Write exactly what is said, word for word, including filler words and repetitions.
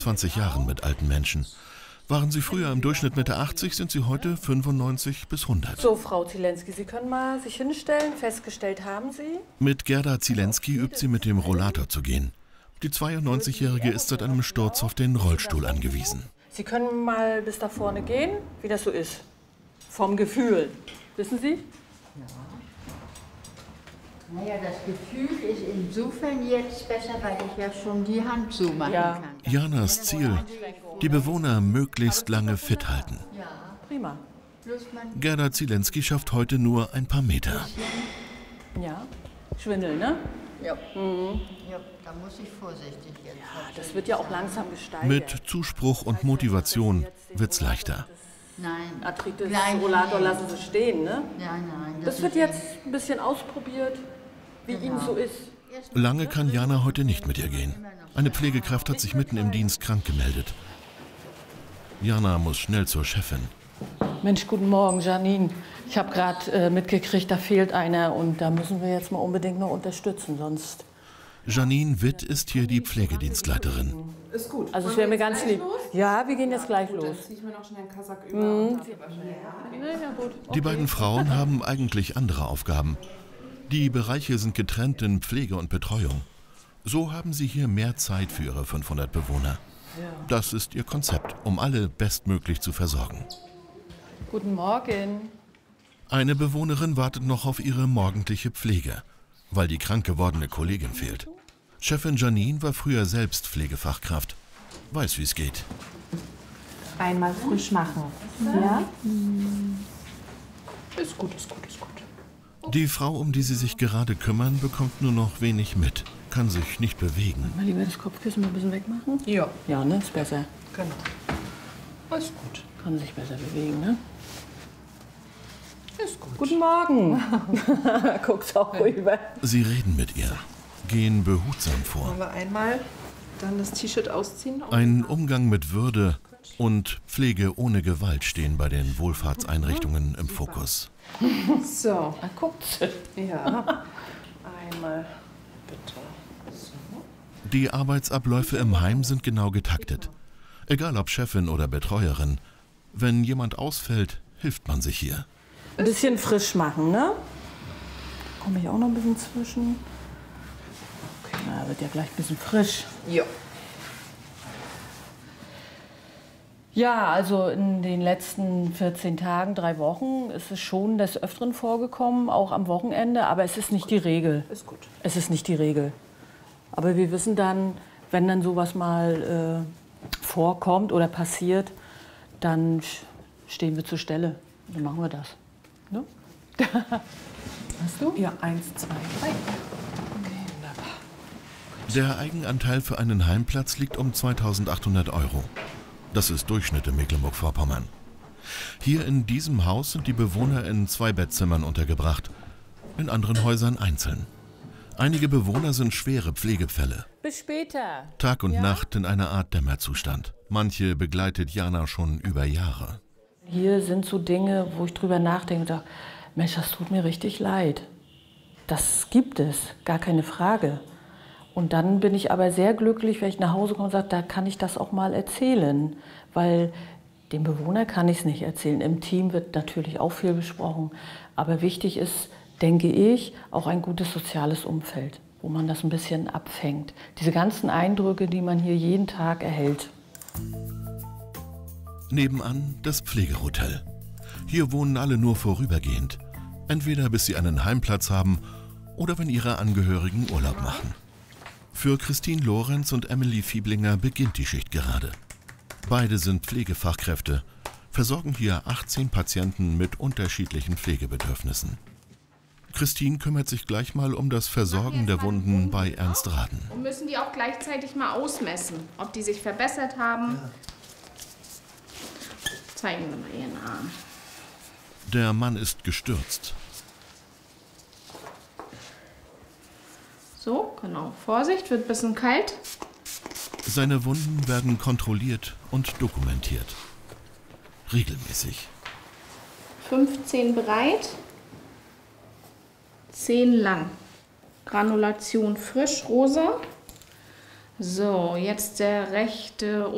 zwanzig Jahren mit alten Menschen. Waren Sie früher im Durchschnitt Mitte achtzig, sind Sie heute fünfundneunzig bis hundert. So, Frau Zielenski, Sie können mal sich hinstellen. Festgestellt haben Sie? Mit Gerda Zielenski übt sie mit dem Rollator zu gehen. Die zweiundneunzigjährige ist seit einem Sturz auf den Rollstuhl angewiesen. Sie können mal bis da vorne gehen, wie das so ist. Vom Gefühl. Wissen Sie? Ja. Naja, das Gefühl ist insofern jetzt besser, weil ich ja schon die Hand so machen Ja. kann. Janas Ziel, die Bewohner möglichst lange fit halten. Ja. Prima. Bloß man Gerda Zielenski schafft heute nur ein paar Meter. Ja. Schwindel, ne? Ja. Mhm. Ja, da muss ich vorsichtig jetzt. Ja, das wird ja auch langsam gesteigert. Mit Zuspruch und Motivation wird's leichter. Nein. Arthritis, Nein, Rollator nein. lassen Sie stehen, ne? Nein, nein. Das wird jetzt ein bisschen ausprobiert, wie Ihnen so ist. Lange kann Jana heute nicht mit ihr gehen. Eine Pflegekraft hat sich mitten im Dienst krank gemeldet. Jana muss schnell zur Chefin. Mensch, guten Morgen, Janine. Ich habe gerade äh, mitgekriegt, da fehlt einer und da müssen wir jetzt mal unbedingt noch unterstützen, sonst... Janine Witt ist hier die Pflegedienstleiterin. Ist gut. Also es wäre mir ganz lieb. Ja, wir gehen jetzt gleich los. Dann ziehe ich mir noch schnell einen Kasak über. Mhm. Ja, gut. Die beiden Frauen haben eigentlich andere Aufgaben. Die Bereiche sind getrennt in Pflege und Betreuung. So haben sie hier mehr Zeit für ihre fünfhundert Bewohner. Das ist ihr Konzept, um alle bestmöglich zu versorgen. Guten Morgen. Eine Bewohnerin wartet noch auf ihre morgendliche Pflege, weil die krank gewordene Kollegin fehlt. Chefin Janine war früher selbst Pflegefachkraft, weiß, wie es geht. Einmal frisch machen. Ja? Ist gut, ist gut, ist gut. Die Frau, um die sie sich gerade kümmern, bekommt nur noch wenig mit, kann sich nicht bewegen. Mal lieber das Kopfkissen mal ein bisschen wegmachen. Ja. Ja, ne? Ist besser. Genau. Ist gut. Kann sich besser bewegen, ne? Ist gut. Guten Morgen. Guckt auch rüber. Sie reden mit ihr, gehen behutsam vor. Wollen wir einmal dann das T-Shirt ausziehen? Ein Umgang mit Würde und Pflege ohne Gewalt stehen bei den Wohlfahrtseinrichtungen im Fokus. So. Ah, guckt. Ja. Einmal bitte. So. Die Arbeitsabläufe im Heim sind genau getaktet. Egal ob Chefin oder Betreuerin, wenn jemand ausfällt, hilft man sich hier. Ein bisschen frisch machen, ne? Komme ich auch noch ein bisschen zwischen. Okay, na, wird ja gleich ein bisschen frisch. Ja. Ja, also in den letzten vierzehn Tagen, drei Wochen ist es schon des Öfteren vorgekommen, auch am Wochenende, aber es ist nicht die Regel. Ist gut. Es ist nicht die Regel. Aber wir wissen dann, wenn dann sowas mal äh, vorkommt oder passiert, dann stehen wir zur Stelle. Dann machen wir das. Ne? Hast du? Ja, eins, zwei, drei. Okay, wunderbar. Der Eigenanteil für einen Heimplatz liegt um zweitausendachthundert Euro. Das ist Durchschnitt in Mecklenburg-Vorpommern. Hier in diesem Haus sind die Bewohner in zwei Bettzimmern untergebracht, in anderen Häusern einzeln. Einige Bewohner sind schwere Pflegefälle. Bis später. Tag und Ja? Nacht in einer Art Dämmerzustand. Manche begleitet Jana schon über Jahre. Hier sind so Dinge, wo ich drüber nachdenke und sage, Mensch, das tut mir richtig leid. Das gibt es, gar keine Frage. Und dann bin ich aber sehr glücklich, wenn ich nach Hause komme und sage, da kann ich das auch mal erzählen. Weil dem Bewohner kann ich es nicht erzählen. Im Team wird natürlich auch viel besprochen. Aber wichtig ist, denke ich, auch ein gutes soziales Umfeld, wo man das ein bisschen abfängt. Diese ganzen Eindrücke, die man hier jeden Tag erhält. Nebenan das Pflegehotel. Hier wohnen alle nur vorübergehend. Entweder bis sie einen Heimplatz haben oder wenn ihre Angehörigen Urlaub machen. Für Christine Lorenz und Emily Fieblinger beginnt die Schicht gerade. Beide sind Pflegefachkräfte, versorgen hier achtzehn Patienten mit unterschiedlichen Pflegebedürfnissen. Christine kümmert sich gleich mal um das Versorgen der Wunden bei Ernst Raden. Und müssen die auch gleichzeitig mal ausmessen, ob die sich verbessert haben. Ja. Zeigen wir mal Ihren Arm. Der Mann ist gestürzt. So, genau. Vorsicht, wird ein bisschen kalt. Seine Wunden werden kontrolliert und dokumentiert. Regelmäßig. fünfzehn breit, zehn lang. Granulation frisch, rosa. So, jetzt der rechte